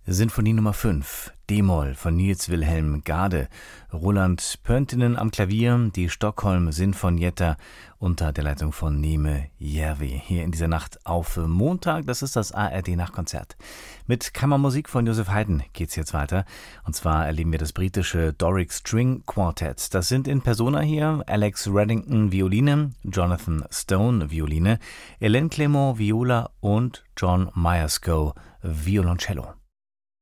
Sinfonie Nummer 5, D-Moll von Niels Wilhelm Gade, Roland Pöntinen am Klavier, die Stockholm Sinfonietta unter der Leitung von Neme Järvi. Hier in dieser Nacht auf Montag, das ist das ARD-Nachtkonzert. Mit Kammermusik von Joseph Haydn geht's jetzt weiter. Und zwar erleben wir das britische Doric String Quartet. Das sind in Persona hier Alex Reddington Violine, Jonathan Stone Violine, Hélène Clément Viola und John Myerscough Violoncello.